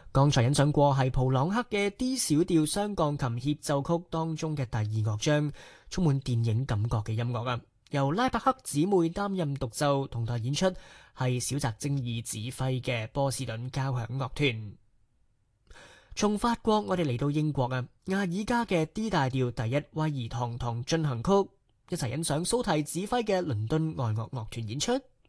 剛才欣賞過係普朗克嘅 D 小調雙鋼琴協奏曲當中嘅第二樂章，充滿電影感覺嘅音樂啊！由拉伯克姊妹擔任獨奏，同台演出係小澤征爾指揮嘅波士頓交響樂團。從法國我哋嚟到英國啊，亞爾加嘅 D 大調第一威爾堂堂進行曲，一齊欣賞蘇提指揮嘅倫敦愛樂樂團演出。